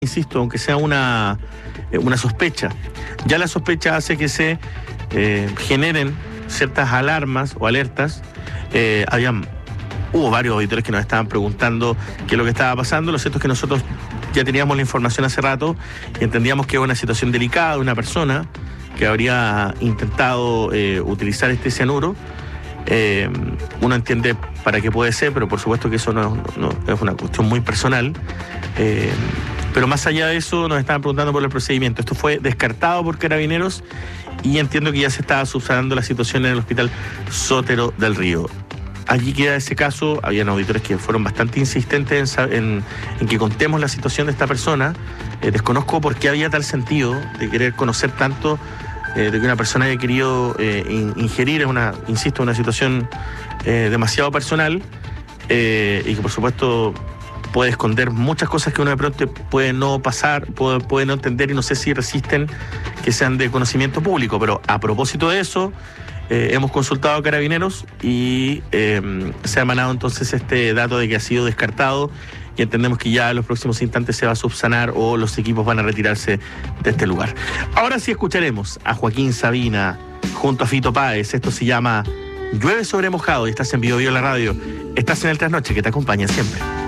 insisto, aunque sea una sospecha, ya la sospecha hace que se generen ciertas alarmas o alertas. Hubo varios auditores que nos estaban preguntando qué es lo que estaba pasando. Lo cierto es que nosotros ya teníamos la información hace rato y entendíamos que era una situación delicada de una persona que habría intentado utilizar este cianuro. Uno entiende para qué puede ser, pero por supuesto que eso no es una cuestión muy personal. Pero más allá de eso, nos estaban preguntando por el procedimiento. Esto fue descartado por Carabineros y entiendo que ya se estaba subsanando la situación en el Hospital Sotero del Río. Allí queda ese caso. Habían auditores que fueron bastante insistentes en que contemos la situación de esta persona. Desconozco por qué había tal sentido de querer conocer tanto de que una persona haya querido ingerir en una situación demasiado personal y que por supuesto puede esconder muchas cosas que uno de pronto puede no pasar, puede no entender y no sé si resisten que sean de conocimiento público. Pero a propósito de eso, hemos consultado a Carabineros y se ha emanado entonces este dato de que ha sido descartado y entendemos que ya en los próximos instantes se va a subsanar o los equipos van a retirarse de este lugar. Ahora sí escucharemos a Joaquín Sabina junto a Fito Páez. Esto se llama Llueve sobre mojado y estás en Bio Bio la radio. Estás en el Trasnoche que te acompaña siempre.